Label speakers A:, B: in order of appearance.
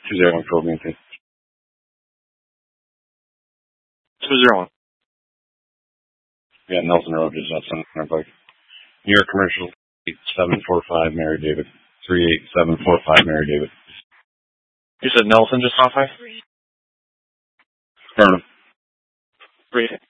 A: 201 Colby.
B: 201.
A: Yeah, Nelson Road is Center Pike. New York Commercial 8745 Mary David. 38745 Mary David.
B: You said Nelson just off high?
A: Affirmative.
B: 3.